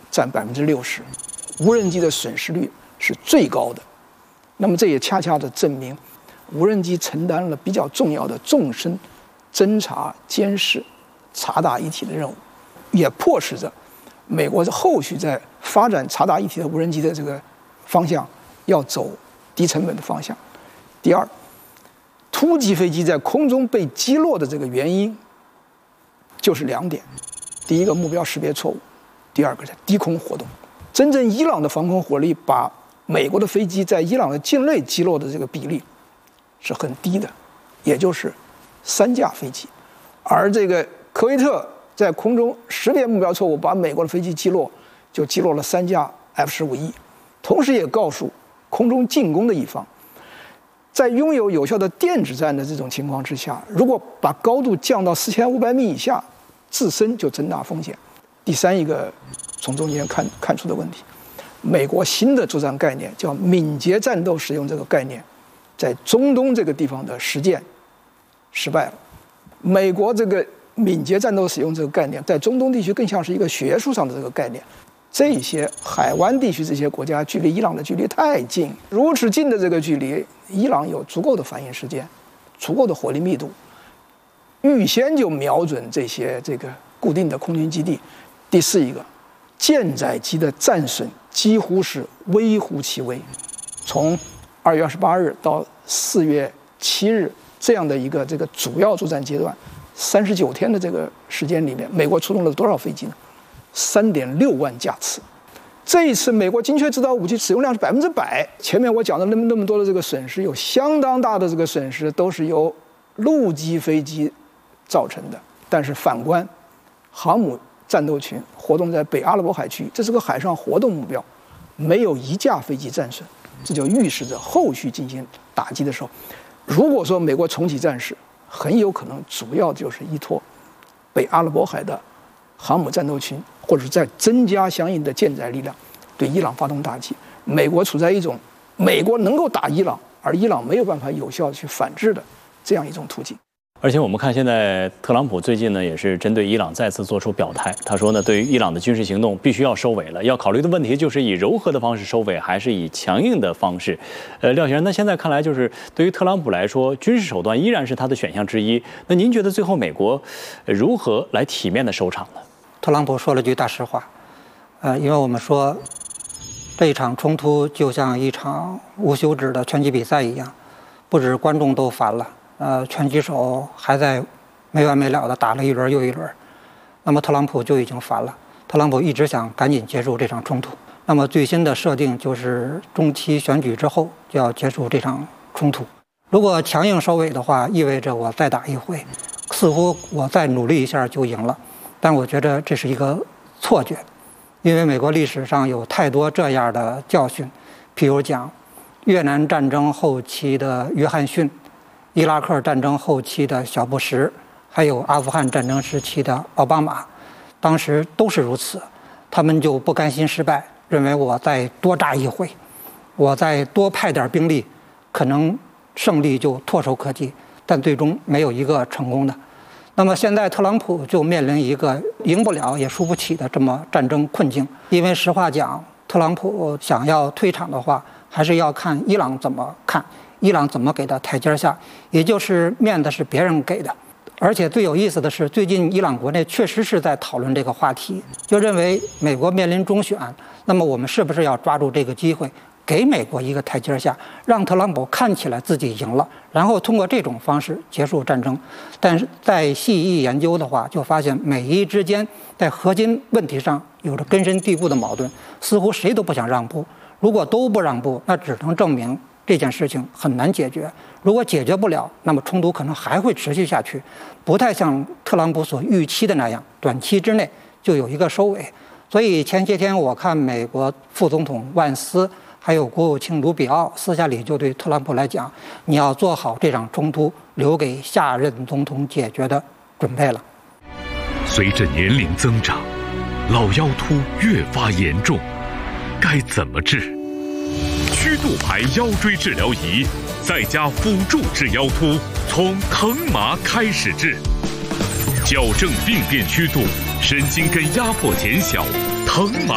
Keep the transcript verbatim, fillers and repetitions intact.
占百分之六十，无人机的损失率是最高的。那么这也恰恰的证明，无人机承担了比较重要的纵深侦察、监视、察打一体的任务，也迫使着美国后续在发展察打一体的无人机的这个方向要走低成本的方向。第二，突击飞机在空中被击落的这个原因就是两点：第一个，目标识别错误；第二个是低空活动。真正伊朗的防空火力把美国的飞机在伊朗的境内击落的这个比例是很低的，也就是三架飞机，而这个科威特在空中识别目标错误，把美国的飞机击落，就击落了三架 F 十五 E， 同时也告诉空中进攻的一方，在拥有有效的电子战的这种情况之下，如果把高度降到四千五百米以下，自身就增大风险。第三一个从中间看看出的问题，美国新的作战概念叫敏捷战斗使用这个概念，在中东这个地方的实践失败了。美国这个敏捷战斗使用这个概念，在中东地区更像是一个学术上的这个概念。这些海湾地区这些国家距离伊朗的距离太近，如此近的这个距离，伊朗有足够的反应时间，足够的火力密度，预先就瞄准这些这个固定的空军基地。第四一个，舰载机的战损几乎是微乎其微。从二月二十八日到四月七日这样的一个这个主要作战阶段，三十九天的这个时间里面，美国出动了多少飞机呢？三点六万架次。这一次美国精确制导武器使用量是百分之百。前面我讲的那么那么多的这个损失，有相当大的这个损失都是由陆基飞机造成的。但是反观航母战斗群活动在北阿拉伯海区，这是个海上活动目标，没有一架飞机战损，这就预示着后续进行打击的时候，如果说美国重启战事，很有可能主要就是依托北阿拉伯海的航母战斗群，或者是再增加相应的舰载力量，对伊朗发动打击。美国处在一种美国能够打伊朗，而伊朗没有办法有效去反制的这样一种途径。 而且我们看，现在特朗普最近呢，也是针对伊朗再次做出表态。他说呢，对于伊朗的军事行动必须要收尾了，要考虑的问题就是以柔和的方式收尾，还是以强硬的方式。呃，廖先生，那现在看来，就是对于特朗普来说，军事手段依然是他的选项之一。那您觉得最后美国如何来体面的收场呢？ 特朗普说了句大实话，呃，因为我们说这一场冲突就像一场无休止的拳击比赛一样，不止观众都烦了。呃，拳击手还在没完没了的打了一轮又一轮，那么特朗普就已经烦了。特朗普一直想赶紧结束这场冲突。那么最新的设定就是中期选举之后就要结束这场冲突。如果强硬收尾的话，意味着我再打一回，似乎我再努力一下就赢了。但我觉得这是一个错觉，因为美国历史上有太多这样的教训，譬如讲越南战争后期的约翰逊，伊拉克战争后期的小布什，还有阿富汗战争时期的奥巴马，当时都是如此。他们就不甘心失败，认为我再多炸一回，我再多派点兵力，可能胜利就唾手可及，但最终没有一个成功的。那么现在特朗普就面临一个赢不了也输不起的这么战争困境。因为实话讲，特朗普想要退场的话，还是要看伊朗怎么看，伊朗怎么给他台阶下，也就是面子是别人给的。而且最有意思的是，最近伊朗国内确实是在讨论这个话题，就认为美国面临中选，那么我们是不是要抓住这个机会，给美国一个台阶下，让特朗普看起来自己赢了，然后通过这种方式结束战争。但是在细意研究的话，就发现美伊之间在核心问题上有着根深蒂固的矛盾，似乎谁都不想让步。如果都不让步，那只能证明这件事情很难解决。如果解决不了，那么冲突可能还会持续下去，不太像特朗普所预期的那样，短期之内就有一个收尾。所以前些天我看美国副总统万斯还有国务卿卢比奥私下里就对特朗普来讲，你要做好这场冲突留给下任总统解决的准备了。 随着年龄增长，老腰突越发严重，该怎么治？曲度牌腰椎治疗仪再加辅助治腰突，从疼麻开始治，矫正病变曲度，神经根压迫减小，疼麻